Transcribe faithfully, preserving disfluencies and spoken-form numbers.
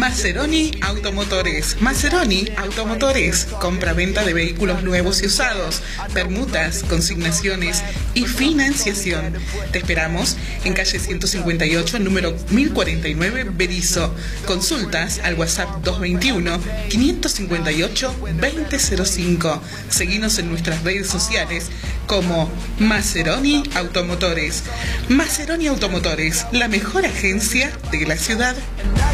Maseroni Automotores. Maseroni Automotores. Compra-venta de vehículos nuevos y usados, permutas, consignaciones y financiación. Te esperamos en calle ciento cincuenta y ocho, número mil cuarenta y nueve, Berisso. Consultas al WhatsApp dos veintiuno, quinientos cincuenta y ocho, veinte cero cinco. Seguinos en nuestras redes sociales como Maseroni Automotores. Maseroni Automotores, la mejor agencia de la ciudad.